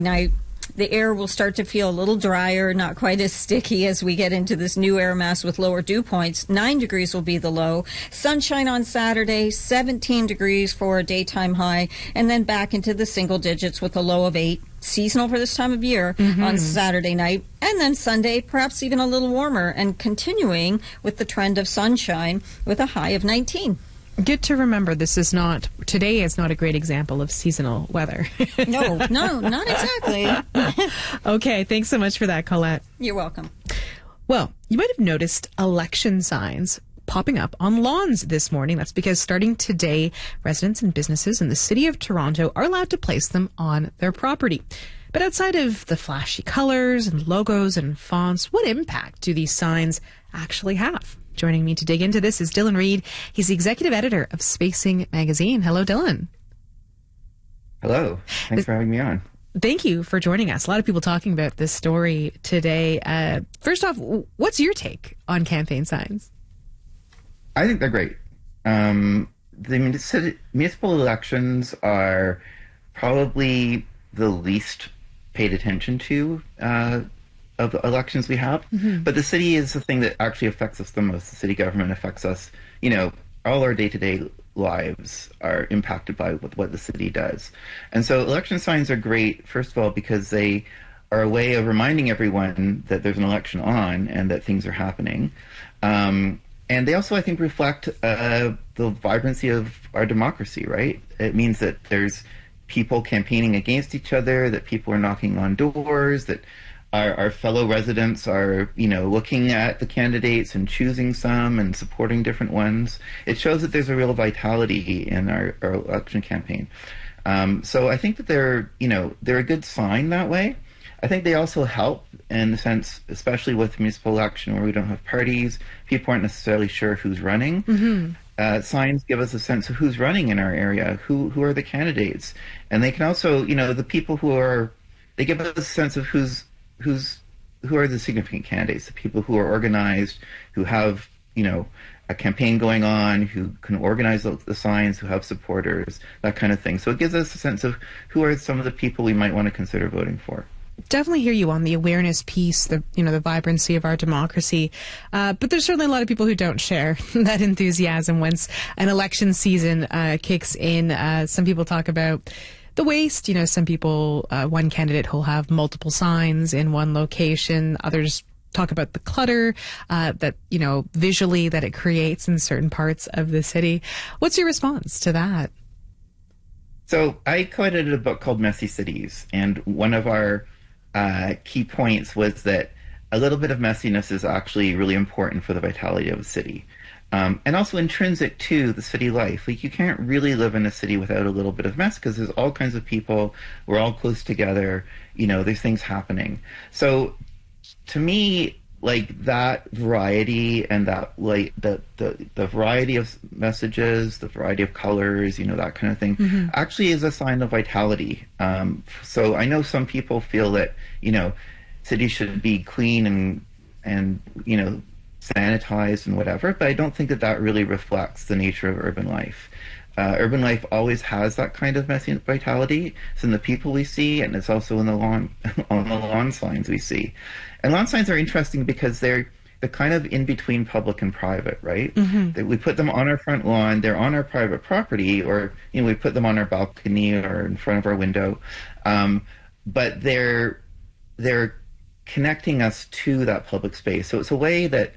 Night. The air will start to feel a little drier, not quite as sticky as we get into this new air mass with lower dew points. 9 degrees will be the low. Sunshine on Saturday, 17 degrees for a daytime high, and then back into the single digits with a low of 8. Seasonal for this time of year on Saturday night. And then Sunday, perhaps even a little warmer, and continuing with the trend of sunshine with a high of 19. Good to remember, today is not a great example of seasonal weather. No, not exactly. Okay, thanks so much for that, Colette. You're welcome. Well, you might have noticed election signs popping up on lawns this morning. That's because starting today, residents and businesses in the city of Toronto are allowed to place them on their property. But outside of the flashy colors and logos and fonts, what impact do these signs actually have? Joining me to dig into this is Dylan Reid. He's the executive editor of Spacing Magazine. Hello, Dylan. Hello. Thanks for having me on. Thank you for joining us. A lot of people talking about this story today. First off, what's your take on campaign signs? I think they're great. The municipal elections are probably the least paid attention to of the elections we have. But the city is the thing that actually affects us the most. The city government affects us. All our day-to-day lives are impacted by what the city does. And so election signs are great, first of all, because they are a way of reminding everyone that there's an election on and that things are happening. And they also, I think, reflect the vibrancy of our democracy, right? It means that there's people campaigning against each other, that people are knocking on doors, that our fellow residents are, looking at the candidates and choosing some and supporting different ones. It shows that there's a real vitality in our election campaign. So I think that they're a good sign that way. I think they also help in the sense, especially with municipal election where we don't have parties, people aren't necessarily sure who's running. Signs give us a sense of who's running in our area, who are the candidates. And they can also, the people they give us a sense of who are the significant candidates, the people who are organized, who have, a campaign going on, who can organize the signs, who have supporters, that kind of thing. So it gives us a sense of who are some of the people we might want to consider voting for. Definitely hear you on the awareness piece, the vibrancy of our democracy. But there's certainly a lot of people who don't share that enthusiasm once an election season kicks in. Some people talk about the waste. Some people, one candidate who'll have multiple signs in one location. Others talk about the clutter that, visually that it creates in certain parts of the city. What's your response to that? So I co-edited a book called Messy Cities, and one of our key points was that a little bit of messiness is actually really important for the vitality of a city. And also intrinsic to the city life. Like, you can't really live in a city without a little bit of mess because there's all kinds of people. We're all close together. There's things happening. So to me, like, that variety and that, like, the variety of messages, the variety of colors, that kind of thing, actually is a sign of vitality. So I know some people feel that, cities should be clean and sanitized and whatever, but I don't think that really reflects the nature of urban life. Urban life always has that kind of messy vitality. It's in the people we see, and it's also in the on the lawn signs we see. And lawn signs are interesting because they're kind of in between public and private, right? We put them on our front lawn, they're on our private property, or we put them on our balcony or in front of our window, but they're connecting us to that public space. So it's a way that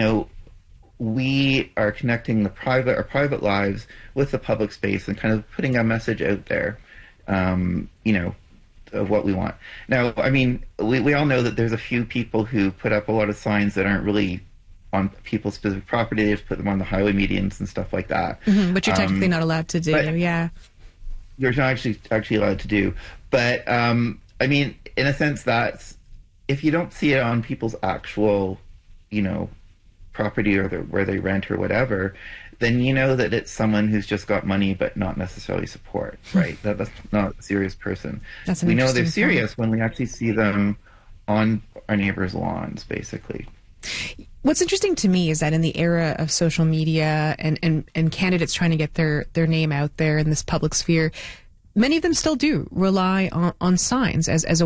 we are connecting our private lives with the public space and kind of putting a message out there, of what we want. Now, I mean, we all know that there's a few people who put up a lot of signs that aren't really on people's specific property. They just put them on the highway medians and stuff like that. But you're technically not allowed to do, yeah. You're not actually allowed to do. But, I mean, in a sense, that's, if you don't see it on people's actual, property or where they rent or whatever, then that it's someone who's just got money but not necessarily support, right? That's not a serious person. We know they're serious when we actually see them on our neighbors' lawns, basically. What's interesting to me is that in the era of social media and candidates trying to get their name out there in this public sphere, many of them still do rely on signs as a